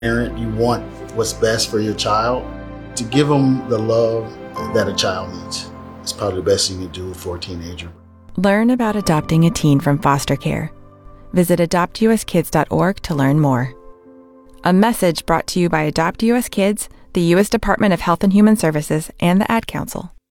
Parent, you want what's best for your child. To give them the love that a child needs. It's probably the best thing you do for a teenager. Learn about adopting a teen from foster care. Visit adoptuskids.org to learn more. A message brought to you by Adopt US Kids, the U.S. Department of Health and Human Services, and the Ad Council.